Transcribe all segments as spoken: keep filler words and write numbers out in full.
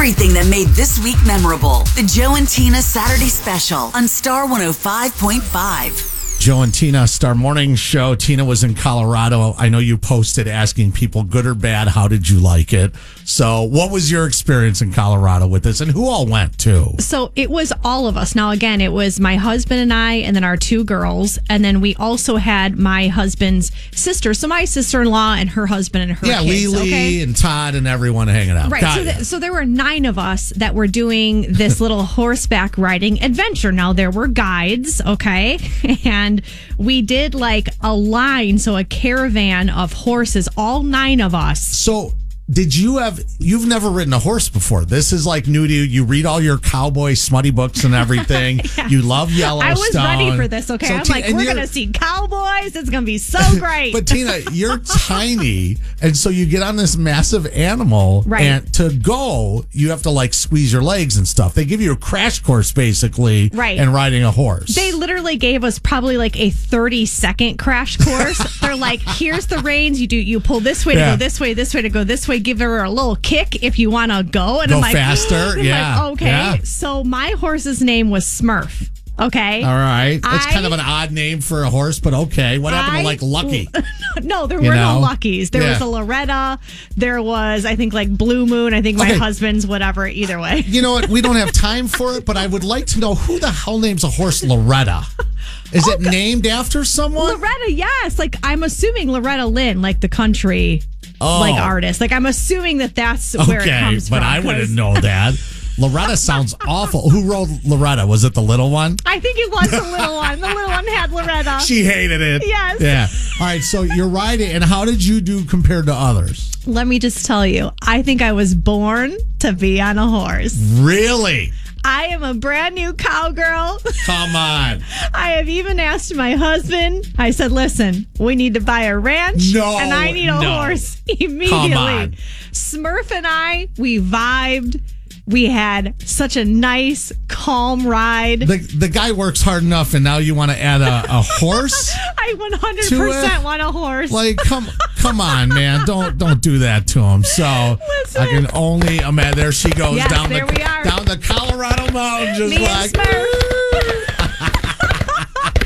everything that made this week memorable. The Joe and Tina Saturday Special on Star one oh five point five. Joe and Tina, Star Morning Show. Tina was in Colorado. I know you posted asking people, good or bad, how did you like it? So what was your experience in Colorado with this, and who all went too? So it was all of us. Now, again, it was my husband and I, and then our two girls, and then we also had my husband's sister. So my sister-in-law and her husband and her yeah, kids. Lily okay? and Todd and everyone hanging out. Right. Got So, ya. th- so there were nine of us that were doing this little horseback riding adventure. Now, there were guides, okay? And we did like a line, so a caravan of horses, all nine of us. So did you have, you've never ridden a horse before. This is like new to you. You read all your cowboy smutty books and everything. Yeah. You love Yellowstone. I was ready for this, okay? So I'm Ti- like, and we're you're- going to see cowboys. It's going to be so great. But Tina, you're tiny, and so you get on this massive animal, Right. and to go, you have to like squeeze your legs and stuff. They give you a crash course basically, Right. in riding a horse. They literally gave us probably like a thirty second crash course. They're like, here's the reins. You do, you pull this way to Yeah. go this way, this way to go this way. Give her a little kick if you want to go. And Go I'm like, faster. I'm Yeah. like, okay. Yeah. So my horse's name was Smurf. Okay. All right. That's I- kind of an odd name for a horse, but okay. What happened I- to like Lucky? No, there You were know? no Luckies. There Yeah. was a Loretta. There was, I think, like Blue Moon. I think my Okay. husband's, whatever, either way. You know what? We don't have time for it, but I would like to know who the hell names a horse Loretta? Is it named after someone? Loretta, yes. Like, I'm assuming Loretta Lynn, like the country Oh. like artist. Like, I'm assuming that that's where it Okay, comes but from. I 'cause wouldn't know that. Loretta sounds awful. Who wrote Loretta? Was it the little one? I think it was the little one. The little one had Loretta. She hated it. Yes. Yeah. All right. So you're riding, and how did you do compared to others? Let me just tell you, I think I was born to be on a horse. Really? I am a brand new cowgirl. Come on. I have even asked my husband. I said, listen, we need to buy a ranch. No, and I need a no. horse immediately. Come on. Smurf and I, we vibed. We had such a nice, calm ride. The the guy works hard enough, and now you want to add a, a horse? I one hundred To percent it? want a horse. Like, come come on, man. Don't don't do that to him. So Listen. I can only imagine. There she goes Yes, down there the we are. down the Colorado mountain, just Me and like.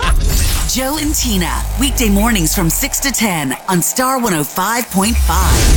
Smurf. Joe and Tina, weekday mornings from six to ten on Star one oh five point five.